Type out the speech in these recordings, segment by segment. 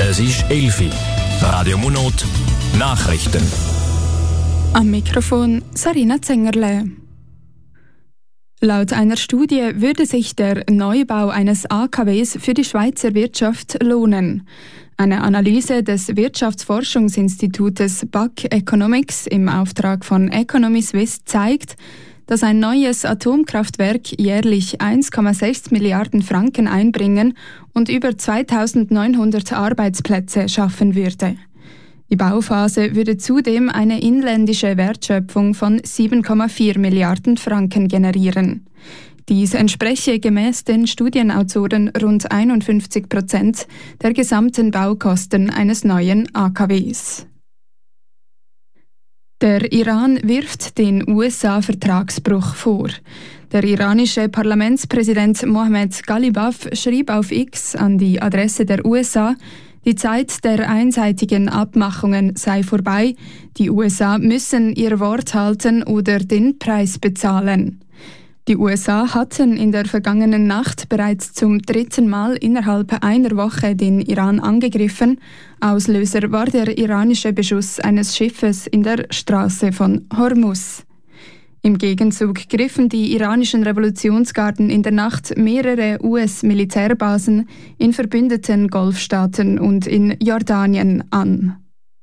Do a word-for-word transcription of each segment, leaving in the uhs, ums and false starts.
Es ist elf Uhr. Radio Monot Nachrichten. Am Mikrofon Sarina Zengerle. Laut einer Studie würde sich der Neubau eines A K Ws für die Schweizer Wirtschaft lohnen. Eine Analyse des Wirtschaftsforschungsinstitutes B A C Economics im Auftrag von Economy Suisse zeigt, dass ein neues Atomkraftwerk jährlich eins Komma sechs Milliarden Franken einbringen und über zweitausendneunhundert Arbeitsplätze schaffen würde. Die Bauphase würde zudem eine inländische Wertschöpfung von sieben Komma vier Milliarden Franken generieren. Dies entspreche gemäß den Studienautoren rund einundfünfzig Prozent der gesamten Baukosten eines neuen A K Ws. Der Iran wirft den U S A Vertragsbruch vor. Der iranische Parlamentspräsident Mohammed Ghalibaf schrieb auf X an die Adresse der U S A, die Zeit der einseitigen Abmachungen sei vorbei, die U S A müssen ihr Wort halten oder den Preis bezahlen. Die U S A hatten in der vergangenen Nacht bereits zum dritten Mal innerhalb einer Woche den Iran angegriffen. Auslöser war der iranische Beschuss eines Schiffes in der Straße von Hormuz. Im Gegenzug griffen die iranischen Revolutionsgarden in der Nacht mehrere U S-Militärbasen in verbündeten Golfstaaten und in Jordanien an.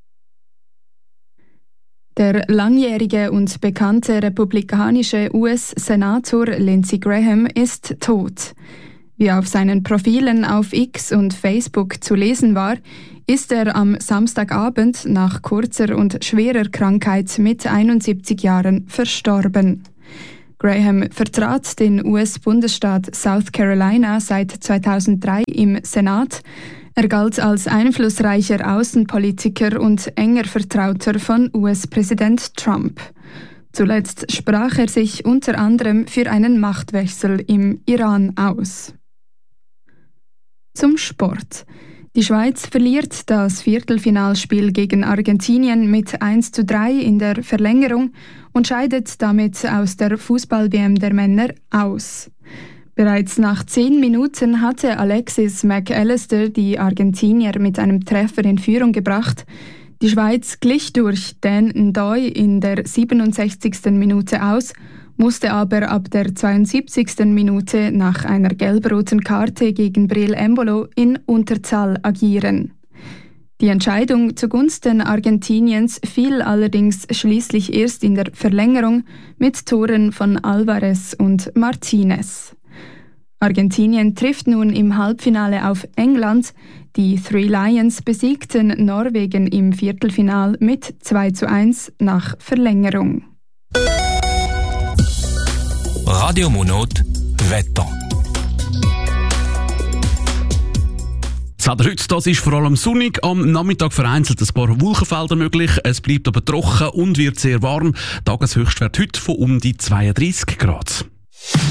Der langjährige und bekannte republikanische U S-Senator Lindsey Graham ist tot. Wie auf seinen Profilen auf X und Facebook zu lesen war, ist er am Samstagabend nach kurzer und schwerer Krankheit mit einundsiebzig Jahren verstorben. Graham vertrat den U S-Bundesstaat South Carolina seit zweitausenddrei im Senat. Er galt als einflussreicher Außenpolitiker und enger Vertrauter von U S-Präsident Trump. Zuletzt sprach er sich unter anderem für einen Machtwechsel im Iran aus. Zum Sport. Die Schweiz verliert das Viertelfinalspiel gegen Argentinien mit eins zu drei in der Verlängerung und scheidet damit aus der Fußball-W M der Männer aus. Bereits nach zehn Minuten hatte Alexis McAllister die Argentinier mit einem Treffer in Führung gebracht. Die Schweiz glich durch Dan Ndoye in der siebenundsechzigsten Minute aus, musste aber ab der zweiundsiebzigsten Minute nach einer gelb-roten Karte gegen Breel Embolo in Unterzahl agieren. Die Entscheidung zugunsten Argentiniens fiel allerdings schließlich erst in der Verlängerung mit Toren von Alvarez und Martinez. Argentinien trifft nun im Halbfinale auf England. Die Three Lions besiegten Norwegen im Viertelfinal mit zwei zu eins nach Verlängerung. Radio Monot Wetter. Das Wetter heute, das ist vor allem sonnig, am Nachmittag vereinzelt ein paar Wolkenfelder möglich, es bleibt aber trocken und wird sehr warm. Tageshöchstwert heute von um die zweiunddreissig Grad.